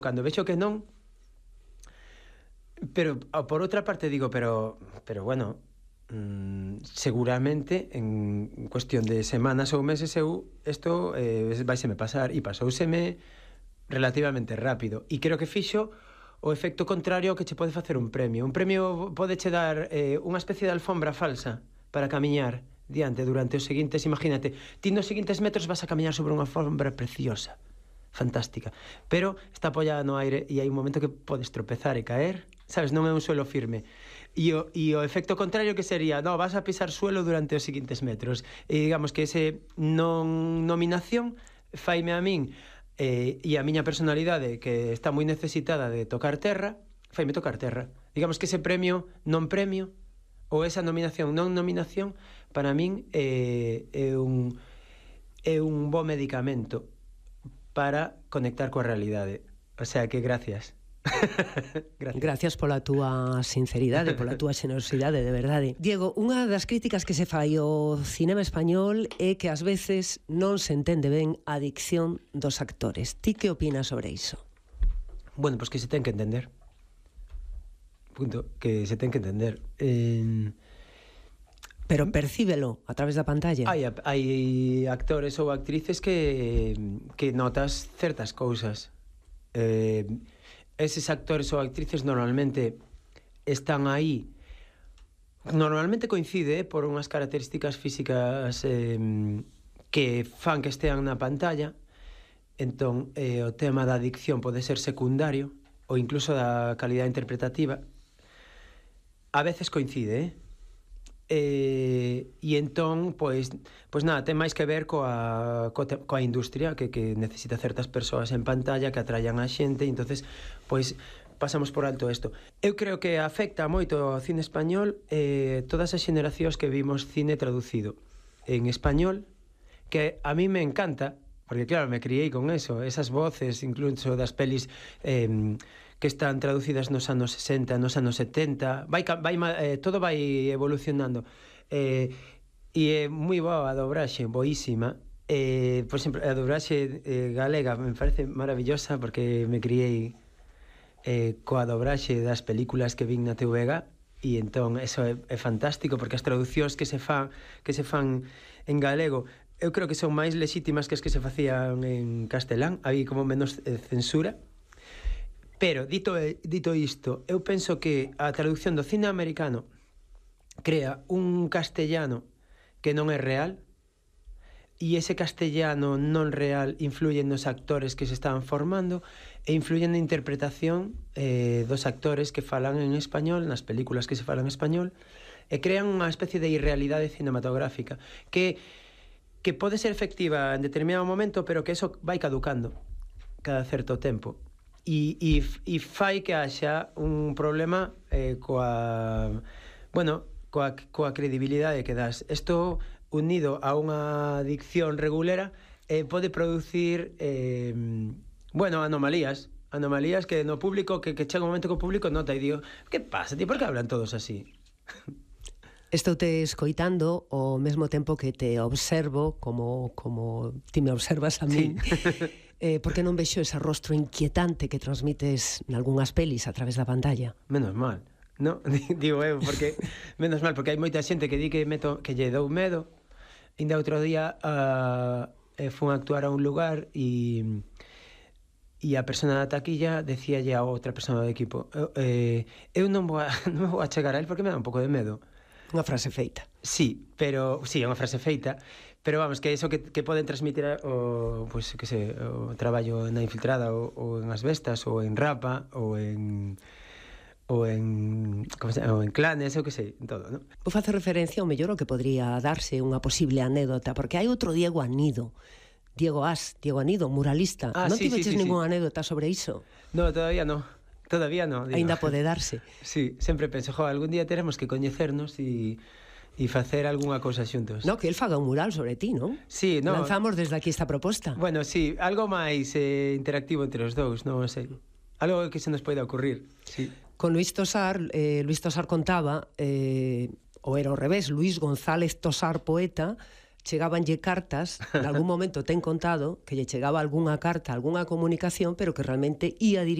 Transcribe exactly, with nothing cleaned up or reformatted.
Cando vexo que non, pero por outra parte digo, pero pero bueno, mmm, seguramente en cuestión de semanas ou meses eu isto eh, vaiseme pasar, e pasouseme relativamente rápido, e creo que fixo o efecto contrario ao que che pode facer un premio. Un premio pode che dar eh, unha especie de alfombra falsa para camiñar diante durante os seguintes, imagínate, ti nos seguintes metros vas a camiñar sobre unha alfombra preciosa, fantástica, pero está apoiada no aire e hai un momento que podes tropezar e caer, sabes, non é un suelo firme. E o, e o efecto contrario que sería, no, vas a pisar suelo durante os seguintes metros. E digamos que ese non nominación faime a min eh, e a miña personalidade, que está moi necesitada de tocar terra, faime tocar terra. Digamos que ese premio non premio, ou esa nominación non nominación, para min eh, é un é un bo medicamento para conectar coa realidade. O sea que gracias. gracias. Gracias pola túa sinceridade, pola túa xenerosidade, de verdade. Diego, unha das críticas que se fai ao cinema español é que ás veces non se entende ben a dicción dos actores. Ti que opinas sobre iso? Bueno, pois pues que se ten que entender. Punto, que se ten que entender. Eh... Pero percíbelo a través da pantalla. Hai, hai actores ou actrices que, que notas certas cousas. Eh, eses actores ou actrices normalmente están aí. Normalmente coincide eh, por unhas características físicas eh, que fan que estean na pantalla. Entón, eh, o tema da dicción pode ser secundario, ou incluso da calidade interpretativa. A veces coincide, eh? Eh, e entón, pois, pois nada, ten máis que ver coa, coa, coa industria que, que necesita certas persoas en pantalla que atraian a xente, e entonces, pois, pasamos por alto isto. Eu creo que afecta moito ao cine español eh, todas as xeneracións que vimos cine traducido en español, que a mí me encanta, porque claro, me criei con eso, esas voces, incluso das pelis eh, que están traducidas nos anos sesenta, nos anos setenta, vai, vai, eh, todo vai evolucionando. Eh, e é moi boa a dobraxe, boísima. Eh, por exemplo, a dobraxe eh, galega me parece maravillosa, porque me criei eh, coa dobraxe das películas que vin na T V G, e entón eso é, é fantástico, porque as traducións que se fan que se fan en galego eu creo que son máis lexítimas que as que se facían en castelán, hai como menos eh, censura. Pero, dito, dito isto, eu penso que a traducción do cine americano crea un castellano que non é real, e ese castellano non real influye nos actores que se estaban formando e influye na interpretación eh, dos actores que falan en español, nas películas que se falan en español, e crean unha especie de irrealidade cinematográfica que, que pode ser efectiva en determinado momento, pero que eso vai caducando cada certo tempo. E, e, e fai que haxa un problema eh, coa, bueno, coa, coa credibilidade que das. Isto, unido a unha dicción regulera, eh, pode producir eh, bueno, anomalías anomalías que no público, que, que chega un momento que o público nota e digo, que pasa, tío, por que hablan todos así? Estou te escoitando ao mesmo tempo que te observo como, como ti me observas a mí. Sí. Eh, porque non vexo ese rostro inquietante que transmites nalgúnas pelis a través da pantalla? Menos mal, no? Digo eu, porque menos mal, porque hai moita xente que di que meto, que lle dou medo. Ainda outro día uh, eh, fun a actuar a un lugar e e a persona da taquilla decíalle a outra persona do equipo, eh, eu non vou a, non vou a chegar a él porque me dá un pouco de medo. Unha frase feita. Sí, pero sí, é unha frase feita, pero vamos, que eso que, que poden transmitir o, pues, que sé, o traballo na Infiltrada ou, ou en Asbestas ou en Rapa ou en ou en como se, ou en Clanes, ou que sei, en todo, ¿no? Vou facer referencia ao mellor o que podría darse unha posible anécdota, porque hai outro Diego Anido, Diego As, Diego Anido, muralista. Ah, non sí, tiveches sí, sí, ninguna sí. anécdota sobre iso? No, todavía no. Todavía no, digo. Ainda pode darse. Sí, sempre penso, jo, algún día teremos que coñecernos e e facer algunha cousa xuntos. No, que el faga un mural sobre ti, non? Sí, no. Lanzamos desde aquí esta proposta. Bueno, sí, algo máis eh, interactivo entre os dous, non sei. Algo que se nos poida ocurrir, sí. Con Luis Tosar, eh, Luis Tosar contaba, eh, ou era ao revés, Luis González Tosar, poeta, chegabanlle cartas, en algún momento ten contado que lle chegaba algunha carta, algunha comunicación, pero que realmente ía dirigida